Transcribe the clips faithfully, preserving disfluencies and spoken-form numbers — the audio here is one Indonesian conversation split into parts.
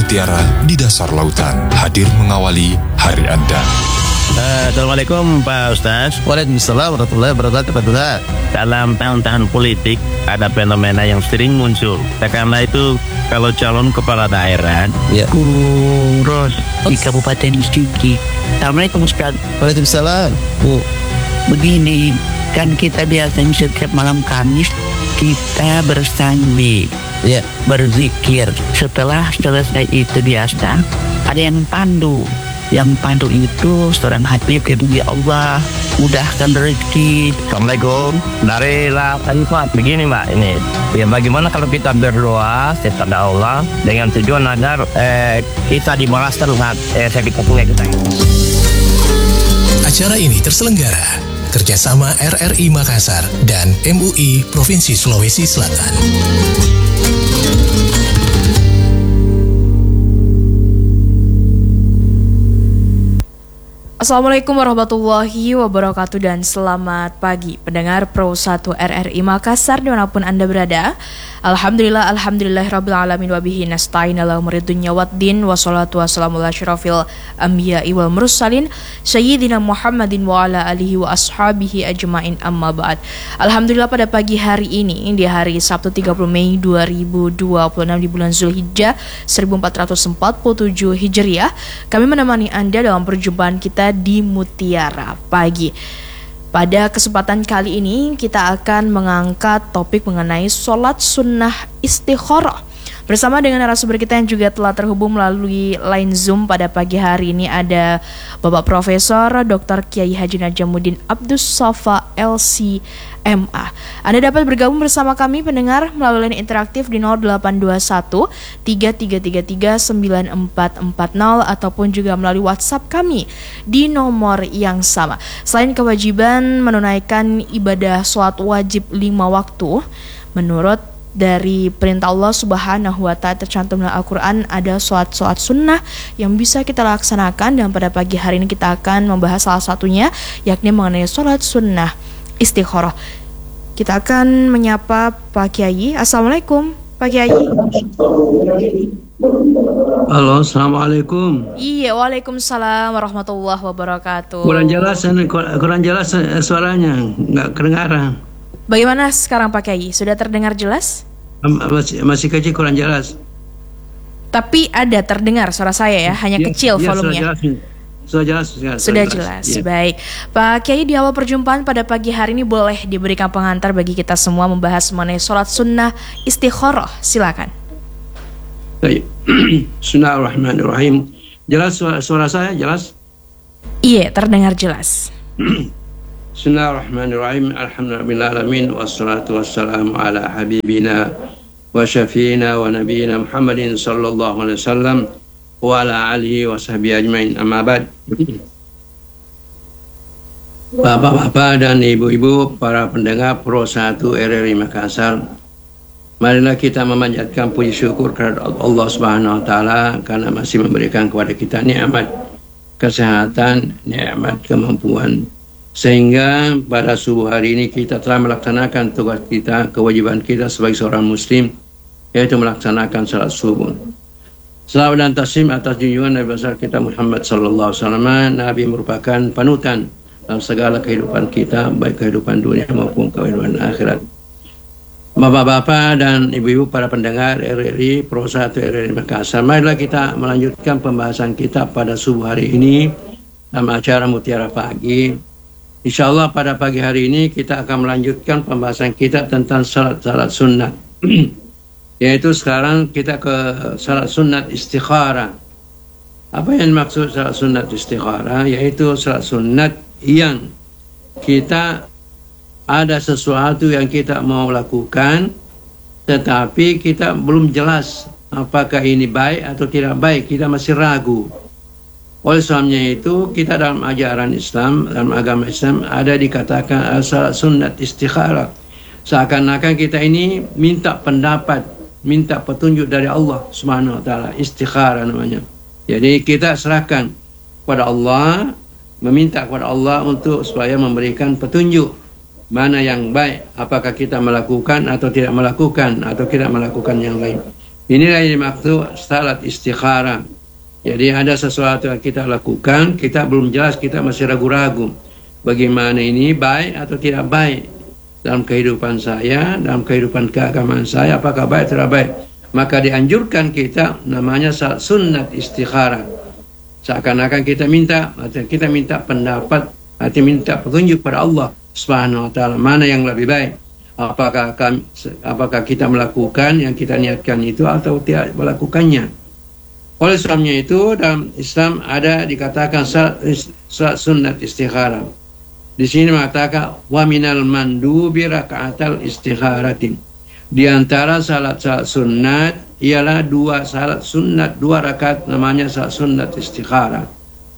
mutiara di dasar lautan, hadir mengawali hari Anda. Uh, Assalamualaikum Pak Ustaz. Waalaikumsalam warahmatullahi wabarakatuh Pak Ustaz. Dalam tahun-tahun politik ada fenomena yang sering muncul. Karena itu kalau calon kepala daerah ya. Kurus di Kabupaten Sigi. Assalamualaikum Ustaz. Waalaikumsalam. Bu, begini kan kita biasanya setiap malam Kamis kita bersanji, ya, berzikir. Setelah selesai itu biasa ada yang pandu. Yang pandu itu seorang Habib, ya Allah mudahkan rezeki. Assalamualaikum. Dari La Khalifat begini Mbak, ini ya, bagaimana kalau kita berdoa kepada Allah dengan tujuan agar eh, kita dibalas terhadap eh, sakit sungai kita. Acara ini terselenggara kerjasama R R I Makassar dan M U I Provinsi Sulawesi Selatan. Assalamualaikum warahmatullahi wabarakatuh dan selamat pagi pendengar Pro satu R R I Makassar dimanapun Anda berada. Alhamdulillah, alhamdulillahirrabbilalamin wabihi nasta'in ala umuri dunya waddin wassalatu wassalamu ala syarafil anbiya'i wal mursalin Sayyidina Muhammadin wa ala alihi wa ashabihi ajma'in amma ba'd. Alhamdulillah pada pagi hari ini di hari Sabtu tiga puluh Mei dua ribu dua puluh enam di bulan Zulhijjah seribu empat ratus empat puluh tujuh Hijriah, kami menemani Anda dalam perjumpaan kita di Mutiara Pagi. Pada kesempatan kali ini kita akan mengangkat topik mengenai sholat sunnah istikharah. Bersama dengan narasumber kita yang juga telah terhubung melalui line Zoom pada pagi hari ini ada Bapak Profesor Doktor Kiai Haji Najamuddin Abdus Safa L C M A. Anda dapat bergabung bersama kami pendengar melalui line interaktif di nol delapan dua satu tiga tiga tiga tiga sembilan empat empat nol ataupun juga melalui WhatsApp kami di nomor yang sama. Selain kewajiban menunaikan ibadah sholat wajib lima waktu, menurut dari perintah Allah Subhanahu wa Ta'ala tercantum dalam Al-Quran ada sholat-sholat sunnah yang bisa kita laksanakan, dan pada pagi hari ini kita akan membahas salah satunya yakni mengenai sholat sunnah istikharah. Kita akan menyapa Pak Kiai. Assalamualaikum Pak Kiai. Halo, assalamualaikum. Iya, waalaikumsalam warahmatullahi wabarakatuh. Kurang jelas, kurang jelas suaranya, nggak kedengaran. Bagaimana sekarang Pak Kiai? Sudah terdengar jelas? Masih, masih kecil, kurang jelas. Tapi ada terdengar suara saya ya, hanya ya, kecil ya, volumenya. Sudah jelas, sudah jelas. Sudah jelas, ya. Baik. Pak Kiai, di awal perjumpaan pada pagi hari ini boleh diberikan pengantar bagi kita semua membahas mengenai sholat sunnah istikharah. Silakan. Baik. Bismillahirrahmanirrahim. Jelas suara, suara saya jelas? Iya, terdengar jelas. Bismillahirrahmanirrahim. Alhamdulillahirrahmanirrahim. Wassalatu wassalamu ala habibina wa syafiina wa nabiyina Muhammadin sallallahu alaihi wasallam wa ala alihi wa sahbihi ajmain, amma ba'd. Bapak-bapak dan ibu-ibu, para pendengar Pro satu R R I Makassar, marilah kita memanjatkan puji syukur kepada Allah Subhanahu wa Ta'ala karena masih memberikan kepada kita nikmat kesehatan, nikmat kemampuan, sehingga pada subuh hari ini kita telah melaksanakan tugas kita, kewajiban kita sebagai seorang muslim, yaitu melaksanakan salat subuh. Salawat dan taslim atas junjungan Nabi besar kita Muhammad sallallahu alaihi wasallam. Nabi merupakan panutan dalam segala kehidupan kita, baik kehidupan dunia maupun kehidupan akhirat. Bapak-bapak dan ibu-ibu para pendengar R R I Pro satu R R I Makassar, marilah kita melanjutkan pembahasan kita pada subuh hari ini dalam acara Mutiara Pagi. InsyaAllah pada pagi hari ini kita akan melanjutkan pembahasan kita tentang salat-salat sunnat. Yaitu sekarang kita ke salat sunnat istikharah. Apa yang dimaksud salat sunnat istikharah? Yaitu salat sunnat yang kita ada sesuatu yang kita mau lakukan, tetapi kita belum jelas apakah ini baik atau tidak baik, kita masih ragu. Oleh sebabnya itu kita dalam ajaran Islam, dalam agama Islam ada dikatakan salat sunnat istikharah. Seakan-akan kita ini minta pendapat, minta petunjuk dari Allah Subhanahu wa Ta'ala, istikharah namanya. Jadi kita serahkan kepada Allah, meminta kepada Allah untuk supaya memberikan petunjuk mana yang baik, apakah kita melakukan atau tidak melakukan atau tidak melakukan yang lain. Inilah yang dimaksud salat istikharah. Jadi ada sesuatu yang kita lakukan, kita belum jelas, kita masih ragu-ragu bagaimana ini baik atau tidak baik dalam kehidupan saya, dalam kehidupan keagamaan saya, apakah baik atau tidak baik. Maka dianjurkan kita namanya salat sunat istikharah. Seakan-akan kita minta, atau kita minta pendapat, atau minta petunjuk pada Allah Subhanahu wa taala mana yang lebih baik. Apakah kami, apakah kita melakukan yang kita niatkan itu atau tidak melakukannya. Oleh sebabnya itu dalam Islam ada dikatakan salat sunat istikharah. Di sini mengatakan wa minal mandubi raka'atal istikharatin. Di antara salat-salat sunat ialah dua salat sunat dua rakaat namanya salat sunat istikharah.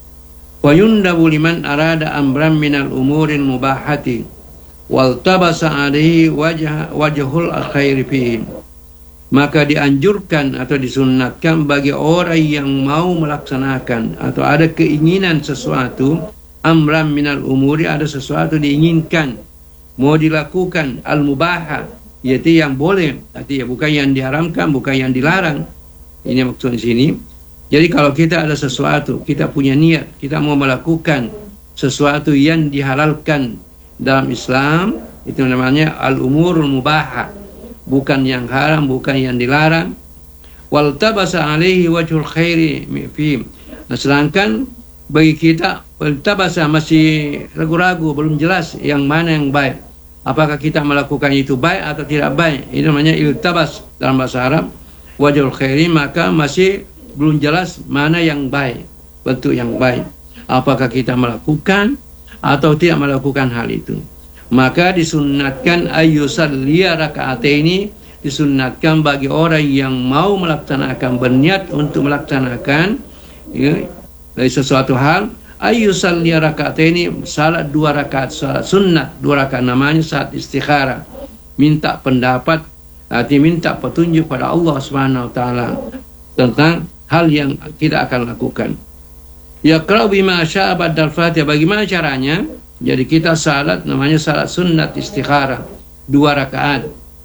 Wa yundabu liman arada amran minal umuril mubahati wal tabasa alaihi wajh wajhul khairi fihi. Maka dianjurkan atau disunatkan bagi orang yang mau melaksanakan atau ada keinginan sesuatu, amran minal umuri, ada sesuatu diinginkan mau dilakukan, al-mubaha, yaitu yang boleh, artinya bukan yang diharamkan, bukan yang dilarang. Ini maksud di sini. Jadi kalau kita ada sesuatu, kita punya niat, kita mau melakukan sesuatu yang dihalalkan dalam Islam, itu namanya al-umurul mubaha, bukan yang haram, bukan yang dilarang. Wal tabasa alaihi wajhul khairi fi. Nah, sedangkan bagi kita wal tabasa masih ragu-ragu, belum jelas yang mana yang baik. Apakah kita melakukan itu baik atau tidak baik? Ini namanya iltabas dalam bahasa Arab. Wajhul khairi, maka masih belum jelas mana yang baik, bentuk yang baik. Apakah kita melakukan atau tidak melakukan hal itu? Maka disunatkan ayyusalliya raka'ataini, disunatkan bagi orang yang mau melaksanakan, berniat untuk melaksanakan ya, dari sesuatu hal, ayyusalliya raka'ataini, salat dua rakaat, salat sunat dua rakaat, namanya salat istikharah. Minta pendapat, artinya minta petunjuk pada Allah Subhanahu wa taala tentang hal yang kita akan lakukan. Yaqra'u bima syaa ba'dal Fatihah. Bagaimana caranya? Jadi kita salat namanya salat sunat istikharah dua rakaat.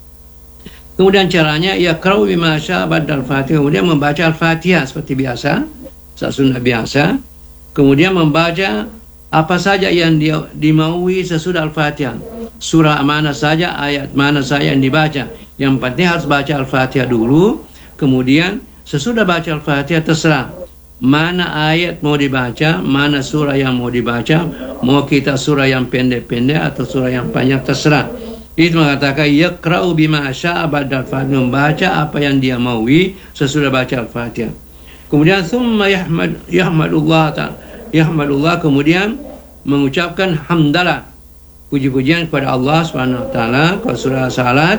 Kemudian caranya yaqra'u bima syaa ba'dal Fatihah, kemudian membaca Al-Fatihah seperti biasa, salat sunat biasa. Kemudian membaca apa saja yang dia dimaui sesudah Al-Fatihah. Surah mana saja, ayat mana saja yang dibaca. Yang penting harus baca Al-Fatihah dulu. Kemudian sesudah baca Al-Fatihah terserah mana ayat mau dibaca, mana surah yang mau dibaca, mau kita surah yang pendek-pendek atau surah yang panjang, terserah. Itu mengatakan yaqra'u bima syaa ba'dal Fatihah, membaca apa yang dia maui sesudah baca Al-Fatihah. Kemudian summa yahmad yahmadullah ta'ala, yahmadullah, kemudian mengucapkan hamdalah, puji-pujian kepada Allah Subhanahu wa taala, kalau surah salat,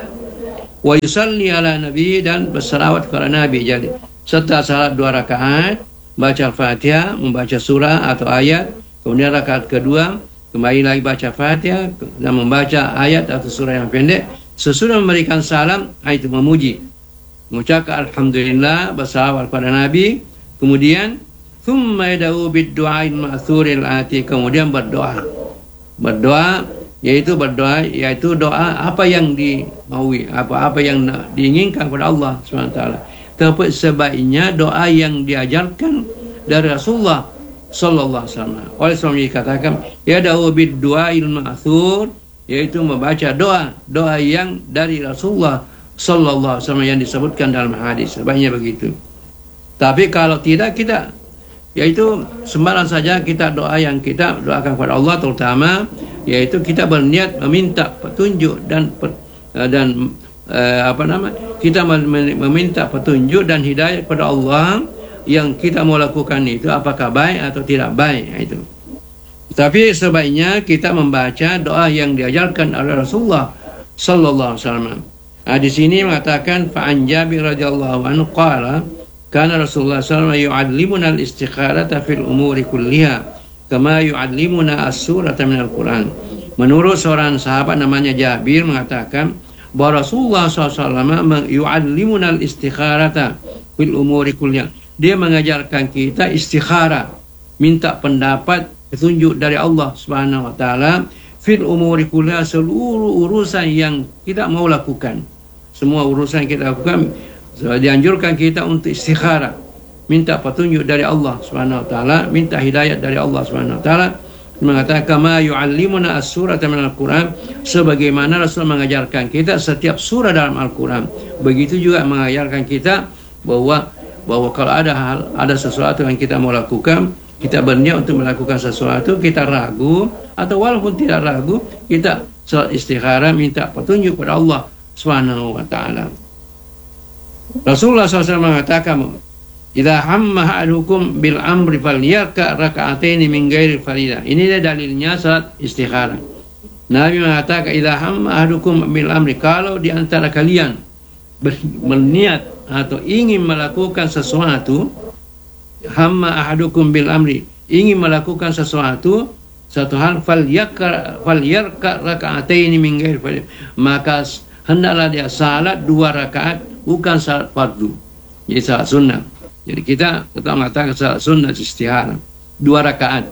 wa yusalli ala nabi, dan bersalawat kepada Nabi. Jadi setelah salat dua rakaat, baca Al-Fatihah, membaca surah atau ayat, kemudian rakaat kedua kembali lagi baca Fatihah dan membaca ayat atau surah yang pendek. Sesudah memberikan salam, itu memuji, mengucapkan alhamdulillah, bersalawat kepada Nabi. Kemudian thumma yad'u bid-du'ail ma'thuril ati, kemudian berdoa. Berdoa yaitu berdoa yaitu doa apa yang dimaui, apa-apa yang diinginkan kepada Allah Subhanahu wa taala. Tapi sebaiknya doa yang diajarkan dari Rasulullah sallallahu alaihi wasallam. Oleh sebab itu dikatakan ya da'u bid-du'ail ma'thur, yaitu membaca doa doa yang dari Rasulullah sallallahu alaihi wasallam yang disebutkan dalam hadis. Sebaiknya begitu. Tapi kalau tidak, kita yaitu sembarang saja kita doa yang kita doakan kepada Allah, terutama yaitu kita berniat meminta petunjuk dan dan eh, apa nama kita meminta petunjuk dan hidayah kepada Allah yang kita mau lakukan itu apakah baik atau tidak baik itu. Tapi sebaiknya kita membaca doa yang diajarkan oleh Rasulullah sallallahu alaihi wasallam. Nah, di sini mengatakan fa an Jabir radhiyallahu anhu qala kana Rasulullah sallallahu alaihi wasallam yu'allimuna al-istikharata fil umuri kulliha kama yu'allimuna as-surata minal Quran. Menurut seorang sahabat namanya Jabir mengatakan bahwa Rasulullah sallallahu alaihi wasallam yu'allimuna al-istikharata fil umuri kulliha. Dia mengajarkan kita istikharah, minta pendapat, petunjuk dari Allah Subhanahu wa taala fil umuri kulliha, seluruh urusan yang kita mau lakukan. Semua urusan yang kita lakukan So, dianjurkan kita untuk istikharah, minta petunjuk dari Allah Subhanahu wa taala, minta hidayah dari Allah Subhanahu wa taala. Mengatakan kama yu'allimuna as-surata min al-Quran, sebagaimana Rasul mengajarkan kita setiap surah dalam Al-Quran, begitu juga mengajarkan kita bahwa bahwa kalau ada hal, ada sesuatu yang kita mau lakukan, kita berniat untuk melakukan sesuatu, kita ragu atau walaupun tidak ragu, kita salat istikharah minta petunjuk kepada Allah Subhanahu wa taala. Rasulullah shallallahu alaihi wasallam mengatakan, "Idza hamma ahadukum bil amri falyarka raka'ataini min ghairi faridah." Ini dia dalilnya salat istikharah. Nabi mengatakan, "Idza hamma ahadukum bil amri," kalau di antara kalian berniat atau ingin melakukan sesuatu, hamma ahadukum bil amri, ingin melakukan sesuatu, satu hal, falyarka falyarka raka'ataini min ghairi faridah, maka hendaklah dia salat dua rakaat, bukan salat fardu. Jadi salat sunnah. Jadi kita kita mengatakan salat sunnah istikharah dua rakaat.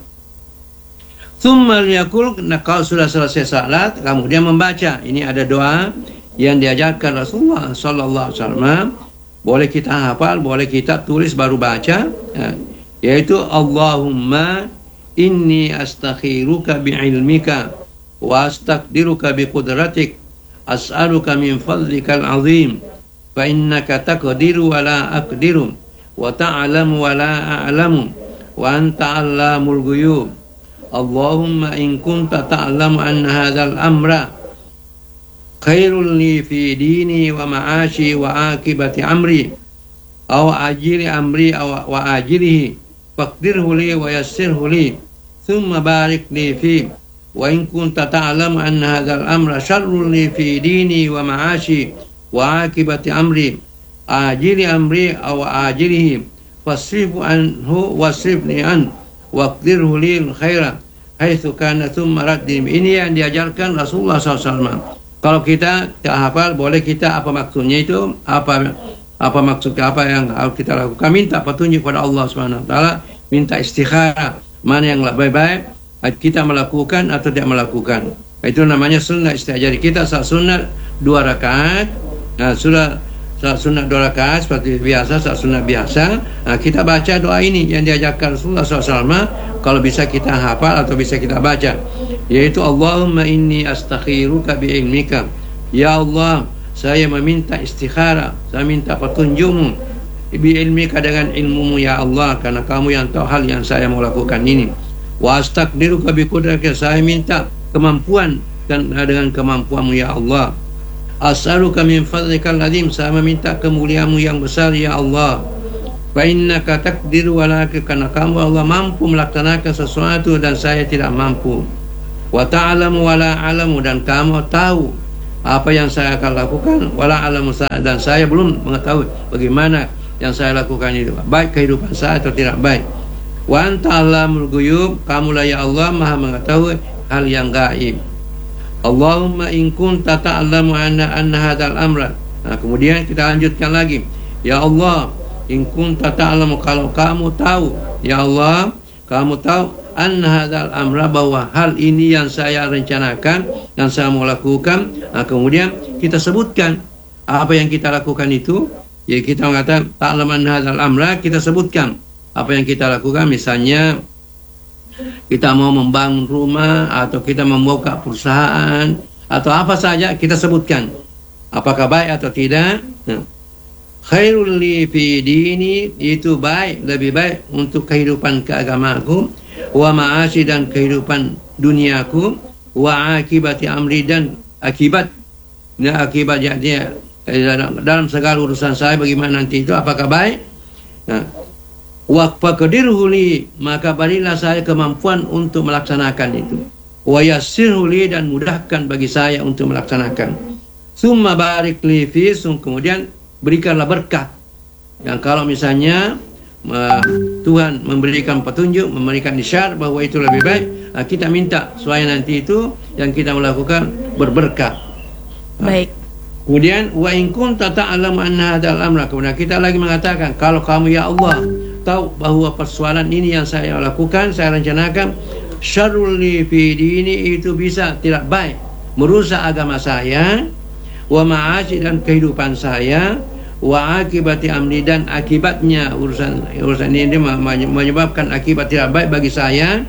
Tsumma liyaqul, nah kalau sudah selesai salat kemudian membaca. Ini ada doa yang diajarkan Rasulullah sallallahu alaihi wasallam. Boleh kita hafal, boleh kita tulis baru baca, ya, yaitu Allahumma inni astakhiruka bi'ilmika wa astaqdiruka biqudratik, as'aluka min fadlikal azim, fa innaka taqdiru wa la aqdiru, wa ta'lamu wa la a'lamu, wa anta 'allamul ghuyub. Allahumma in kunta ta'lamu anna hadzal amra khairul li fi dini wa ma'ashi wa akibati amri aw ajili amri aw wa ajilihi faqdirhu li wa yassirhu li thumma barik li fi, wa in kunta ta'lamu anna hadzal amra syarrul li fi dini wa ma'ashi wa akibati amri ajili amri aw ajilihi fasrifu anhu wasrifni an waqdirhu li khaira haitsu kana thumma raddi. Ini yang diajarkan Rasulullah sallallahu alaihi wasallam. Kalau kita tak hafal, boleh kita apa maksudnya itu, apa apa maksud apa yang harus kita lakukan, minta petunjuk kepada Allah Subhanahu wa taala, minta istikharah mana yang lebih baik kita melakukan atau tidak melakukan. Itu namanya sunnah istikharah. Jadi kita salat sunnah dua rakaat, nah, sudah salat sunnah dua rakaat seperti biasa, salat sunnah biasa. Nah, kita baca doa ini yang diajarkan Rasulullah sallallahu alaihi wasallam. Kalau bisa kita hafal atau bisa kita baca, yaitu Allahumma inni astakhiruka bi'ilmika, ya Allah saya meminta istikharah, saya minta petunjukmu, bi'ilmika dengan ilmumu ya Allah, karena kamu yang tahu hal yang saya mau lakukan ini. Wa astaqdiruka biqudratika, saya minta kemampuan dan dengan kemampuanmu ya Allah. As'aluka min fadlikal azim, saya meminta kemuliaanmu yang besar ya Allah. Fa innaka taqdiru wa la, karena kamu Allah mampu melaksanakan sesuatu dan saya tidak mampu. Wa ta'lamu wa la a'lamu, dan kamu tahu apa yang saya akan lakukan, wa la a'lamu, dan saya belum mengetahui bagaimana yang saya lakukan itu, baik kehidupan saya atau tidak baik. Wa anta 'allamul ghuyub, kamulah ya Allah maha mengetahui hal yang gaib. Allahumma in kunta ta'lamu anna anna hadzal amra. Nah, kemudian kita lanjutkan lagi. Ya Allah, in kunta ta'lamu, kalau kamu tahu ya Allah, kamu tahu anna hadzal amra, bahwa hal ini yang saya rencanakan, yang saya mau lakukan. Nah, kemudian kita sebutkan apa yang kita lakukan itu. Ya, kita mengatakan ta'lamu anna hadzal amra, kita sebutkan apa yang kita lakukan. Misalnya kita mau membangun rumah, atau kita membuka perusahaan, atau apa saja kita sebutkan apakah baik atau tidak. Nah, khairul li fi dini, itu baik, lebih baik untuk kehidupan keagamaku, wa ma'ashi, dan kehidupan duniaku, wa akibati amri, dan akibat, ya, akibat dia dalam segala urusan saya bagaimana nanti itu, apakah baik. Nah, wa faqdirhu li, maka berilah saya kemampuan untuk melaksanakan itu, wa yassirhu li, dan mudahkan bagi saya untuk melaksanakan. Summa barik li fi, kemudian berikanlah berkat. Yang kalau misalnya uh, Tuhan memberikan petunjuk, memberikan isyarat bahwa itu lebih baik, uh, kita minta supaya nanti itu yang kita melakukan berberkah. Baik. Kemudian wa in kunta ta'lamu anna hadzal amra, kemudian kita lagi mengatakan, kalau kamu ya Allah tahu bahwa persoalan ini yang saya lakukan, saya rencanakan, syarrul li fi dini, itu bisa tidak baik, merusak agama saya, wa ma'ashi, dan kehidupan saya, wa akibati amri, dan akibatnya urusan urusan ini menyebabkan akibat tidak baik bagi saya,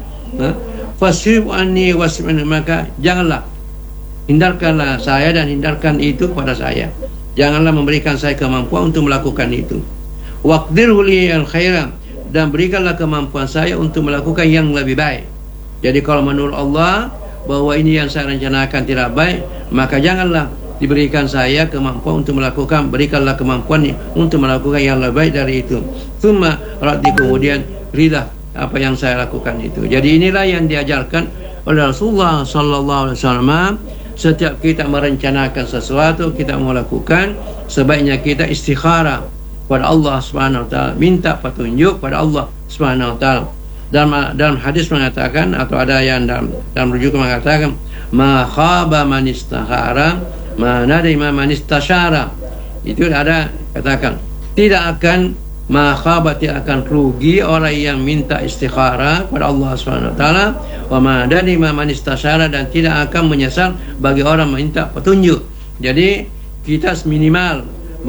fasrif anni wasrif anni, maka janganlah, hindarkanlah saya dan hindarkan itu kepada saya. Janganlah memberikan saya kemampuan untuk melakukan itu. Waqdirhu li al-khaira, dan berikanlah kemampuan saya untuk melakukan yang lebih baik. Jadi kalau menurut Allah bahwa ini yang saya rencanakan tidak baik, maka janganlah diberikan saya kemampuan untuk melakukan, berikanlah kemampuan untuk melakukan yang lebih baik dari itu. Tsumma raddi, kemudian berilah apa yang saya lakukan itu. Jadi inilah yang diajarkan oleh Rasulullah sallallahu alaihi wasallam. Setiap kita merencanakan sesuatu, kita mau lakukan, sebaiknya kita istikharah pada Allah Subhanahu wa taala, minta petunjuk pada Allah Subhanahu wa taala. Dalam dalam hadis mengatakan, atau ada yang dalam dalam rujukan mengatakan, ma khaba man istakhara ma nadima man istasyara. Itu ada katakan, tidak akan ma khaba, tidak akan rugi orang yang minta istikharah pada Allah Subhanahu wa taala, wa ma nadima man istasyara, dan tidak akan menyesal bagi orang minta petunjuk. Jadi kita minimal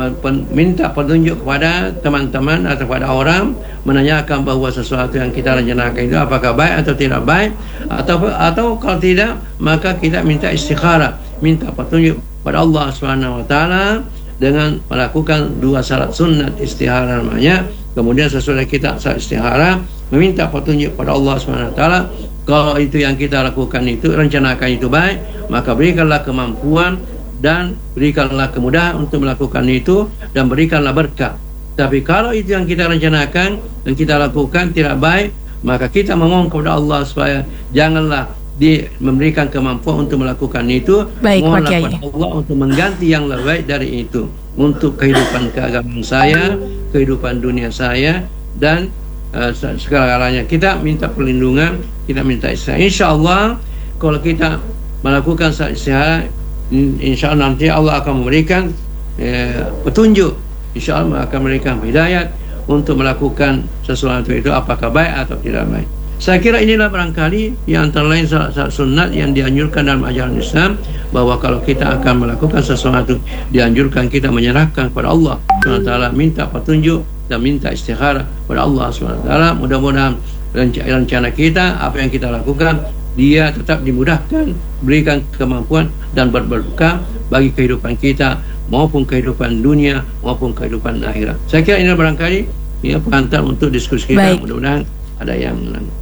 minta petunjuk kepada teman-teman atau kepada orang, menanyakan bahwa sesuatu yang kita rencanakan itu apakah baik atau tidak baik, atau atau kalau tidak maka kita minta istikharah, minta petunjuk pada Allah Subhanahu wa taala dengan melakukan dua syarat sunat istikharah namanya. Kemudian sesudah kita saat istikharah meminta petunjuk pada Allah Subhanahu wa taala. Kalau itu yang kita lakukan itu, rencanakan itu baik, maka berikanlah kemampuan dan berikanlah kemudahan untuk melakukan itu, dan berikanlah berkah. Tapi kalau itu yang kita rencanakan dan kita lakukan tidak baik, maka kita memohon kepada Allah supaya janganlah di memberikan kemampuan untuk melakukan itu. Baik, mohonlah kepada Allah untuk mengganti yang lebih baik dari itu, untuk kehidupan keagamaan saya, kehidupan dunia saya, dan uh, segala-galanya. Kita minta perlindungan, kita minta istirahat. Insya Allah kalau kita melakukan istirahat, insya Allah nanti Allah akan memberikan eh, petunjuk, insya Allah akan memberikan hidayat untuk melakukan sesuatu itu, apakah baik atau tidak baik. Saya kira inilah barangkali yang antara lain salat sunat yang dianjurkan dalam ajaran Islam, bahwa kalau kita akan melakukan sesuatu, dianjurkan kita menyerahkan kepada Allah subhanahu wa taala, minta petunjuk dan minta istikharah kepada Allah subhanahu wa taala. Mudah-mudahan rencana kita, apa yang kita lakukan, dia tetap dimudahkan, berikan kemampuan dan berberkah bagi kehidupan kita maupun kehidupan dunia maupun kehidupan akhirat. Saya kira ini barangkali ya pengantar untuk diskusi kita. Baik. Mudah-mudahan ada yang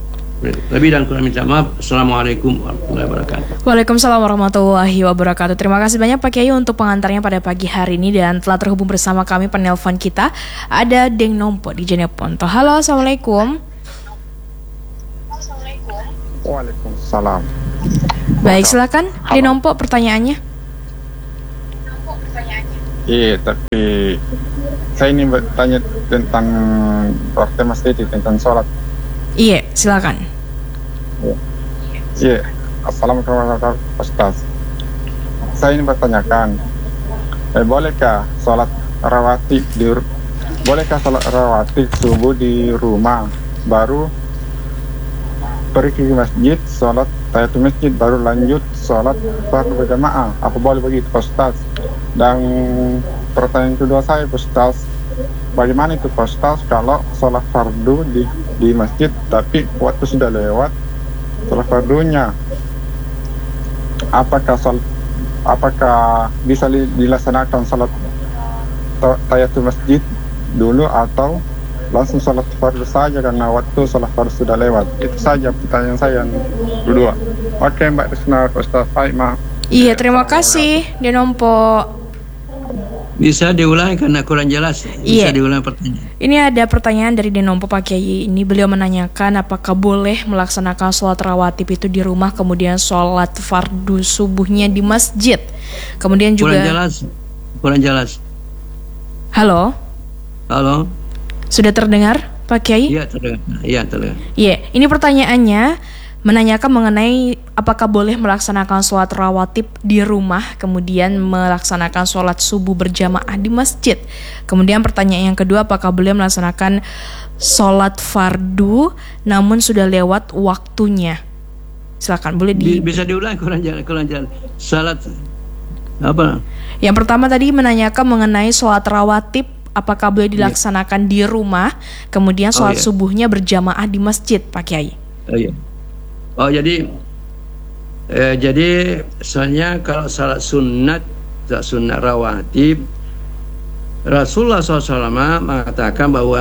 lebih dan kurang minta maaf. Assalamualaikum warahmatullahi wabarakatuh. Waalaikumsalam warahmatullahi wabarakatuh. Terima kasih banyak Pak Kiai untuk pengantarnya pada pagi hari ini, dan telah terhubung bersama kami penelpon kita ada Deng Nompo di Jeneponto. Halo, assalamualaikum. Waalaikumsalam. Baik, silakan Dinompo pertanyaannya. Iya, tapi saya ini bertanya tentang waktu masjid, tentang sholat. Iya, silakan. Iya, iya. Assalamualaikum warahmatullahi wabarakatuh, Ustaz. Saya ini bertanyakan, eh, bolehkah sholat rawatib di bolehkah sholat rawatib subuh di rumah, baru pergi ke masjid, sholat tahiyatul masjid, baru lanjut sholat fardu berjamaah? Apa boleh begitu, Ustaz? Dan pertanyaan kedua saya, Ustaz, bagaimana itu, Ustaz, kalau sholat fardu di di masjid tapi waktu sudah lewat sholat fardunya, apakah sholat, apakah bisa dilaksanakan sholat tahiyatul masjid dulu atau langsung sholat fardu saja karena waktu sholat fardu sudah lewat? Itu saja pertanyaan saya yang kedua. Oke, Mbak Risna, Ustaz, baik, maaf. Iya, terima kasih Denompo. Bisa diulangi karena kurang jelas. Bisa iya. diulangi pertanyaan. Ini ada pertanyaan dari Denompo Pak Kiai. Ini beliau menanyakan apakah boleh melaksanakan sholat rawatib itu di rumah, kemudian sholat fardu subuhnya di masjid. Kemudian juga kurang jelas. Kurang jelas. Halo. Halo. Sudah terdengar Pak Kiai? Iya, terdengar. Iya, terdengar. Iya, ini pertanyaannya menanyakan mengenai apakah boleh melaksanakan sholat rawatib di rumah, kemudian melaksanakan sholat subuh berjamaah di masjid. Kemudian pertanyaan yang kedua, apakah boleh melaksanakan sholat fardu namun sudah lewat waktunya? Silakan, boleh di bisa diulang, kurang jalan, kurang jalan. Sholat Apa? Yang pertama tadi menanyakan mengenai sholat rawatib, apakah boleh dilaksanakan di rumah, kemudian sholat Oh, iya. subuhnya berjamaah di masjid, Pak Kiai. Oh, iya. Oh jadi eh, jadi soalnya kalau salat sunat, salat sunat rawatib, Rasulullah shallallahu alaihi wasallam mengatakan bahwa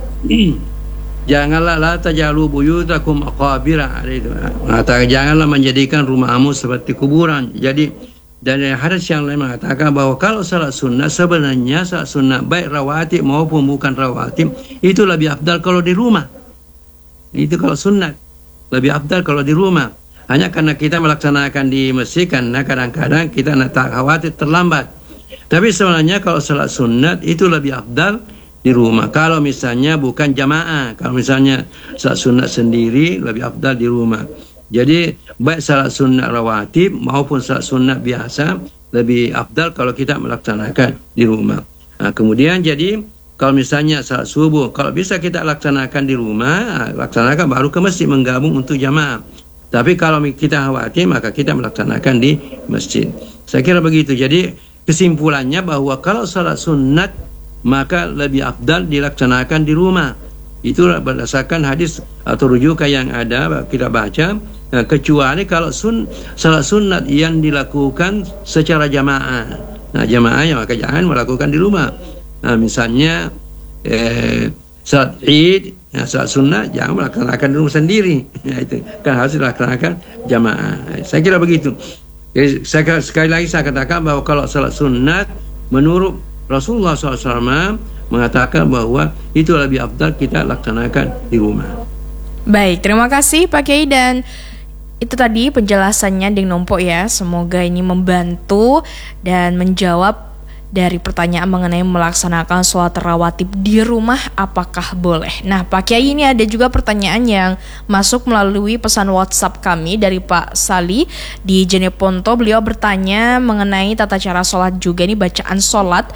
janganlah la tajalu buyutakum maqabira, itu mengatakan janganlah menjadikan rumahmu seperti kuburan. Jadi dari hadis yang lain mengatakan bahwa kalau salat sunnah, sebenarnya salat sunnah baik rawatib maupun bukan rawatib itu lebih afdal kalau di rumah. Itu kalau sunat lebih afdal kalau di rumah. Hanya karena kita melaksanakan di masjid karena kadang-kadang kita tak khawatir terlambat. Tapi sebenarnya kalau salat sunat itu lebih afdal di rumah. Kalau misalnya bukan jamaah, kalau misalnya salat sunat sendiri lebih afdal di rumah. Jadi baik salat sunat rawatib maupun salat sunat biasa lebih afdal kalau kita melaksanakan di rumah. Nah, kemudian jadi kalau misalnya salat subuh, kalau bisa kita laksanakan di rumah, laksanakan baru ke masjid menggabung untuk jamaah. Tapi kalau kita khawatir maka kita melaksanakan di masjid. Saya kira begitu. Jadi kesimpulannya bahwa kalau salat sunat maka lebih afdal dilaksanakan di rumah. Itu berdasarkan hadis atau rujukan yang ada kita baca. Nah, kecuali kalau sun, salat sunat yang dilakukan secara jamaah. Nah, jamaahnya maka jangan melakukan di rumah. Nah, misalnya eh, salat Id, nah, salat sunat jangan melaksanakan di rumah sendiri. Nah, itu kan harus dilaksanakan jamaah. Saya kira begitu. Jadi, saya, sekali lagi saya katakan bahwa kalau salat sunat menurut Rasulullah shallallahu alaihi wasallam mengatakan bahwa itu lebih afdal kita laksanakan di rumah. Baik, terima kasih Pak Kiai, dan itu tadi penjelasannya Ding Nompo ya. Semoga ini membantu dan menjawab dari pertanyaan mengenai melaksanakan sholat rawatib di rumah apakah boleh. Nah Pak Kiai, ini ada juga pertanyaan yang masuk melalui pesan WhatsApp kami dari Pak Sali di Jeneponto. Beliau bertanya mengenai tata cara sholat juga, ini bacaan sholat.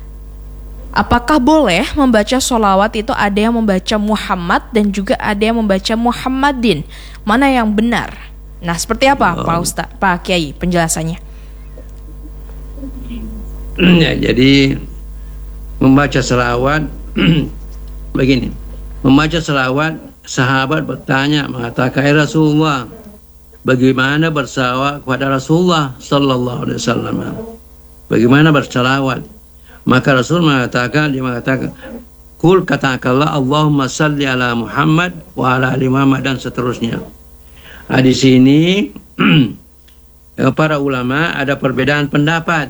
Apakah boleh membaca sholawat itu ada yang membaca Muhammad dan juga ada yang membaca Muhammadin? Mana yang benar? Nah seperti apa oh. Pak Ustaz, Pak Kiai penjelasannya? Ya, jadi membaca selawat begini. Membaca selawat, sahabat bertanya mengatakan, "Ya Rasulullah, bagaimana bersalawat kepada Rasulullah sallallahu alaihi wasallam? Bagaimana bersalawat?" Maka Rasul mengatakan, dia mengatakan, "Kul katakanlah Allahumma salli ala Muhammad wa ala ali Muhammad," dan seterusnya. Nah, di sini para ulama ada perbedaan pendapat.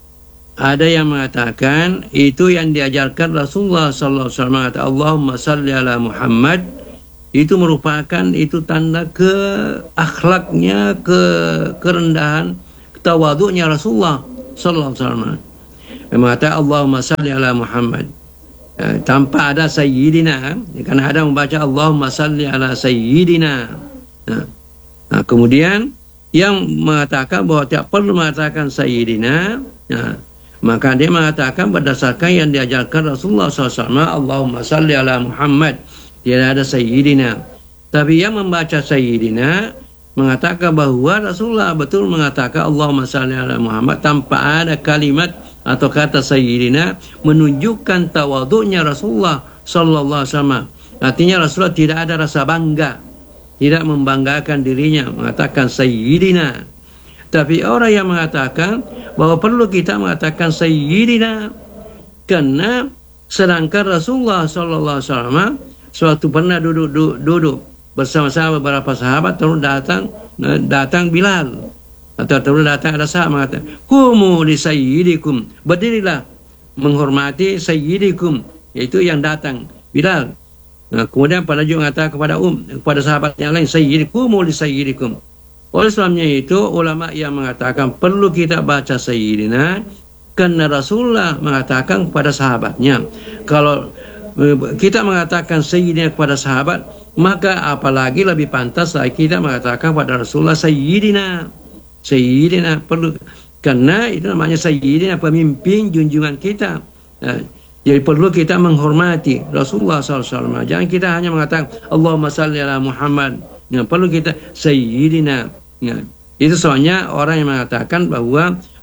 Ada yang mengatakan itu yang diajarkan Rasulullah sallallahu alaihi wasallam, mengatakan Allahumma salli ala Muhammad, itu merupakan itu tanda ke akhlaknya, ke kerendahan, tawadhu'nya Rasulullah sallallahu alaihi wasallam. Mengatakan Allahumma salli ala Muhammad, ya, tanpa ada sayyidina, ya, karena ada membaca Allahumma salli ala sayyidina. Nah, nah, kemudian yang mengatakan bahwa tidak perlu mengatakan sayyidina, ya, maka dia mengatakan berdasarkan yang diajarkan Rasulullah sallallahu alaihi wasallam, Allahumma salli ala Muhammad, tidak ada sayyidina. Tapi yang membaca sayyidina mengatakan bahwa Rasulullah betul mengatakan Allahumma salli ala Muhammad tanpa ada kalimat atau kata sayyidina, menunjukkan tawadhu'nya Rasulullah sallallahu alaihi wasallam. Artinya Rasulullah tidak ada rasa bangga, tidak membanggakan dirinya mengatakan sayyidina. Tapi orang yang mengatakan bahwa perlu kita mengatakan sayyidina, karena sedangkan Rasulullah sallallahu alaihi wasallam suatu pernah duduk duduk, duduk bersama-sama beberapa sahabat, terus datang datang Bilal, atau terus datang ada sahabat mengatakan, "Kumu li sayyidikum," berdirilah menghormati sayyidikum, yaitu yang datang Bilal. Nah, kemudian pada juga mengatakan kepada um kepada sahabat yang lain, "Sayyidikum li sayyidikum." Oleh sebabnya itu ulama yang mengatakan perlu kita baca sayyidina karena Rasulullah mengatakan kepada sahabatnya. Kalau kita mengatakan sayyidina kepada sahabat, maka apalagi lebih pantas lagi kita mengatakan kepada Rasulullah sayyidina. Sayyidina perlu, karena itu namanya sayyidina, pemimpin junjungan kita. Nah, jadi perlu kita menghormati Rasulullah sallallahu alaihi wasallam. Jangan kita hanya mengatakan Allahumma salli ala Muhammad. Ya, perlu kita sayyidina. Ya. Itu soalnya orang yang mengatakan bahwa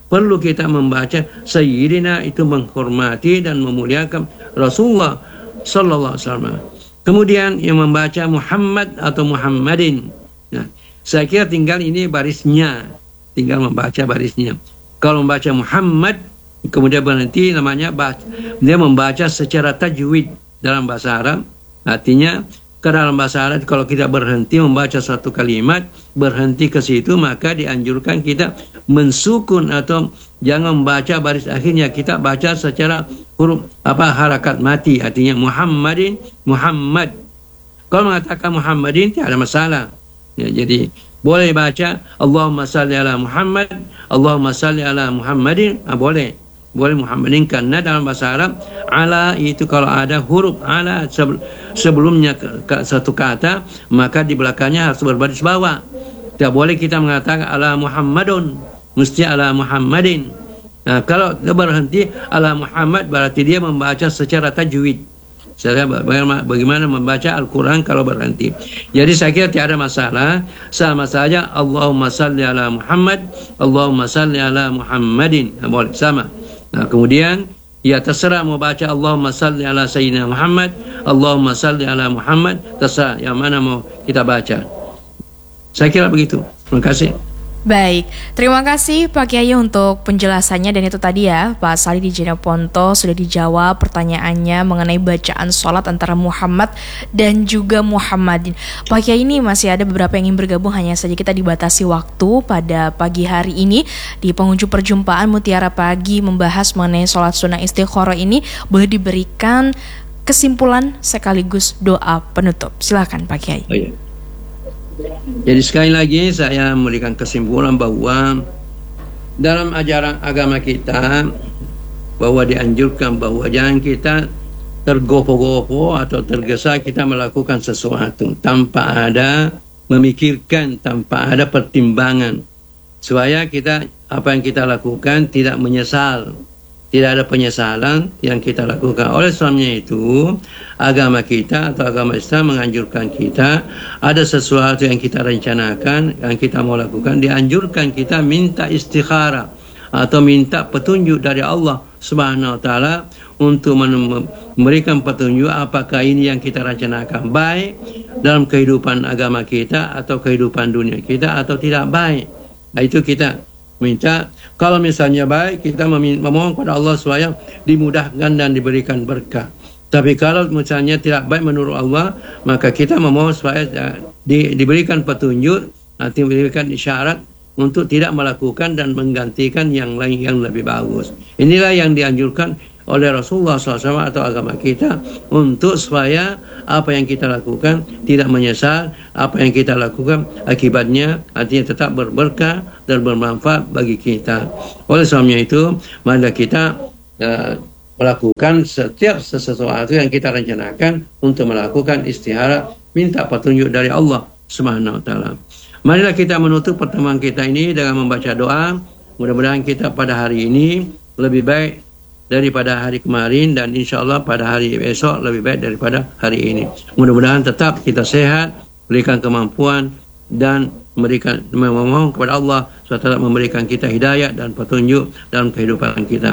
perlu kita membaca Sayyidina, itu menghormati dan memuliakan Rasulullah sallallahu alaihi wasallam. Kemudian yang membaca Muhammad atau Muhammadin. Nah, saya kira tinggal ini barisnya, tinggal membaca barisnya. Kalau membaca Muhammad kemudian berhenti, namanya baca, dia membaca secara tajwid dalam bahasa Arab. Artinya ke dalam bahasa Arab kalau kita berhenti membaca satu kalimat, berhenti ke situ, maka dianjurkan kita mensukun atau jangan membaca baris akhirnya, kita baca secara huruf apa harakat mati, artinya Muhammadin, Muhammad. Kalau mengatakan Muhammadin tidak ada masalah. Ya, jadi boleh baca Allahumma salli ala Muhammad, Allahumma salli ala Muhammadin, ah, boleh. Boleh Muhammadin, karena dalam bahasa Arab ala itu kalau ada huruf ala sebelumnya ke, ke satu kata, maka di belakangnya harus berbaris bawah. Tidak boleh kita mengatakan ala Muhammadun, mesti ala Muhammadin. Nah, kalau dia berhenti ala Muhammad, berarti dia membaca secara tajwid. Saya bagaimana membaca Al-Quran kalau berhenti. Jadi saya kira tidak ada masalah, sama saja Allahumma salli ala Muhammad, Allahumma salli ala Muhammadin, boleh sama. Nah, kemudian ya terserah mau baca Allahumma salli ala Sayyidina Muhammad, Allahumma salli ala Muhammad, terserah yang mana mau kita baca. Saya kira begitu. Terima kasih. Baik, terima kasih Pak Kiai untuk penjelasannya, dan itu tadi ya Pak Sali di Jeneponto sudah dijawab pertanyaannya mengenai bacaan sholat antara Muhammad dan juga Muhammadin. Pak Kiai, ini masih ada beberapa yang ingin bergabung, hanya saja kita dibatasi waktu pada pagi hari ini di penghujung perjumpaan Mutiara Pagi membahas mengenai sholat sunnah istikharah ini. Boleh diberikan kesimpulan sekaligus doa penutup, silakan Pak Kiai. Oh, iya. Jadi sekali lagi saya memberikan kesimpulan bahwa dalam ajaran agama kita bahwa dianjurkan bahwa jangan kita tergopoh-gopoh atau tergesa kita melakukan sesuatu tanpa ada memikirkan, tanpa ada pertimbangan, supaya kita apa yang kita lakukan tidak menyesal, tidak ada penyesalan yang kita lakukan. Oleh sebabnya itu agama kita atau agama Islam menganjurkan kita ada sesuatu yang kita rencanakan, yang kita mau lakukan, dianjurkan kita minta istikharah atau minta petunjuk dari Allah Subhanahu wa taala untuk memberikan petunjuk apakah ini yang kita rencanakan baik dalam kehidupan agama kita atau kehidupan dunia kita atau tidak baik. Nah, itu kita minta. Kalau misalnya baik, kita memohon kepada Allah supaya dimudahkan dan diberikan berkah. Tapi kalau misalnya tidak baik menurut Allah, maka kita memohon supaya di, diberikan petunjuk, nanti diberikan isyarat untuk tidak melakukan dan menggantikan yang lain yang lebih bagus. Inilah yang dianjurkan oleh Rasulullah shallallahu alaihi wasallam atau agama kita, untuk supaya apa yang kita lakukan tidak menyesal, apa yang kita lakukan akibatnya artinya tetap berberkah dan bermanfaat bagi kita. Oleh sebabnya itu, mari kita uh, melakukan setiap sesuatu yang kita rencanakan untuk melakukan istikharah, minta petunjuk dari Allah Subhanahu wa taala. Marilah kita menutup pertemuan kita ini dengan membaca doa. Mudah-mudahan kita pada hari ini lebih baik daripada hari kemarin, dan insya Allah pada hari esok lebih baik daripada hari ini. Mudah-mudahan tetap kita sehat, berikan kemampuan, dan memberikan memohon kepada Allah supaya tetap memberikan kita hidayah dan petunjuk dalam kehidupan kita.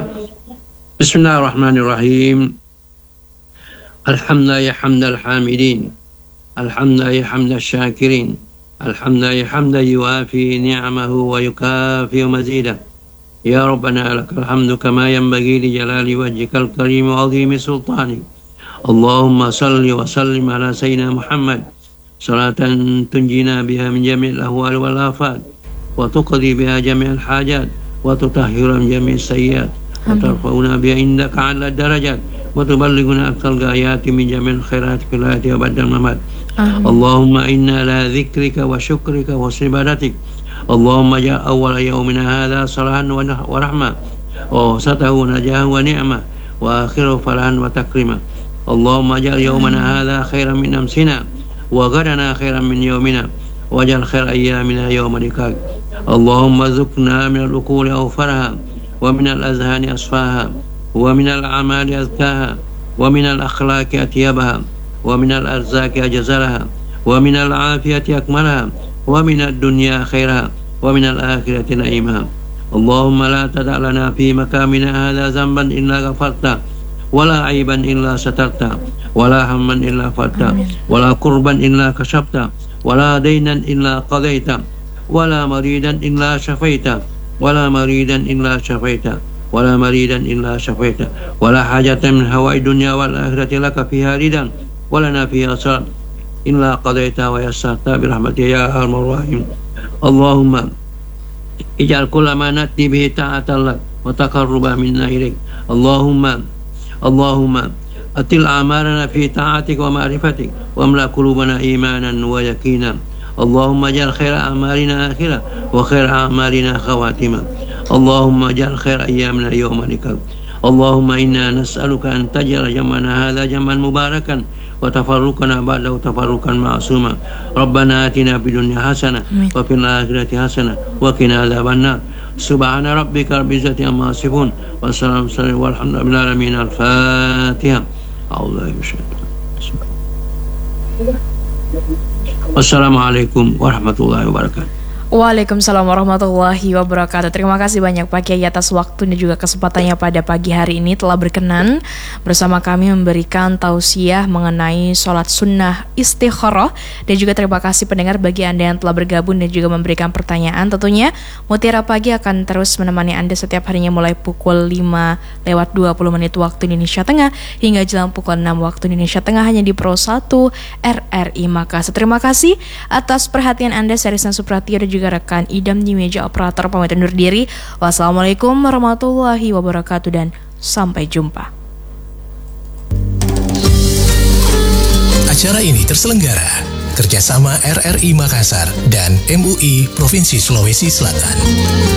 Bismillahirrahmanirrahim. Alhamdulillah hamdal hamidin, alhamdulillah hamdal syakirin, alhamdulillah hamdan yuafi ni'amahu wa yukafi mazidah. Ya Rabbana lakal hamdu kama yanbaghi li jalali wajhikal karim wa azimi sultanik. Allahumma salli wa sallim ala sayyidina Muhammad salatan tunjina biha min jami'il ahwal wal afat wa tuqdi biha jami'al hajat wa tutahhira min jami'is sayyiat wa tarfa'una biha indaka 'ala darajat wa tuballighuna aqsal ghayati min jami'il khairat fil hayati wa ba'dal mamat. Allahumma inna la dzikrika wa syukrika wa ibadatik. Allahumma ja' awwala yaumina hadha salahan wa rahmah wa satahu najahan wa ni'mah wa akhiru falahan wa takrima. Allahumma ja'al yaumana hadha khairan min amsina wa ghadana khairan min yaumina wa ja'al khair ayyamina yawma likak. Allahumma zukna min al-uquli awfaraha wa min al-azhani asfaha wa min al-amali azkaha wa min al-akhlaqi atyabaha wa min al-arzaki ajzalaha wa min al-afiyati akmalaha wa min ad-dunya khairaha wa min al-akhirati na'imaha. اللهم لا تدع لنا في مكامنا هذا ذنبا إلا غفرته ولا عيبا إلا سترته ولا هما إلا فرجته ولا كربا إلا كشفته ولا دينا إلا قضيته ولا مريدا إلا شفيته ولا مريدا إلا شفيته ولا مريدا إلا شفيته ولا حاجة من هواء الدنيا والآخرة لك فيها ردا ولنا فيها صلاة إلا قضيتها ويسرتها برحمتك يا أرحم الراحمين. اللهم اجعل كل ما نأتي به طاعة لك وتقربا منا إليك. اللهم اللهم أتل أعمالنا في طاعتك ومعرفتك واملأ قلوبنا إيمانا ويقينا. اللهم اجعل خير أعمالنا آخرة وخير أعمالنا خواتمة. اللهم اجعل خير أيامنا يوم لقاءك. اللهم إنا نسألك أن تجعل جمعنا هذا جمعا مباركا وتفرقنا بعده تفرقا معصوما. ربنا آتنا في الدنيا حسنة وفي الآخرة حسنة وقنا عذاب النار. سبحان ربك رب العزة عما يصفون والسلام على والحمد لله العالمين. الفاتحة. أعوذ بالله من الشيطان. Wassalamualaikum warahmatullahi wabarakatuh. Waalaikumsalam warahmatullahi wabarakatuh. Terima kasih banyak Pak Kiai atas waktu dan juga kesempatannya pada pagi hari ini telah berkenan bersama kami memberikan tausiah mengenai sholat sunnah istikharah. Dan juga terima kasih pendengar bagi Anda yang telah bergabung dan juga memberikan pertanyaan. Tentunya Mutiara Pagi akan terus menemani Anda setiap harinya mulai pukul lima lewat dua puluh menit waktu Indonesia Tengah hingga jelang pukul enam waktu Indonesia Tengah hanya di Pro satu R R I Makassar. Terima kasih atas perhatian Anda. Saya Rizna Supratio dan juga rekan Idam di meja operator pamit undur diri. Wassalamualaikum warahmatullahi wabarakatuh dan sampai jumpa. Acara ini terselenggara kerjasama R R I Makassar dan M U I Provinsi Sulawesi Selatan.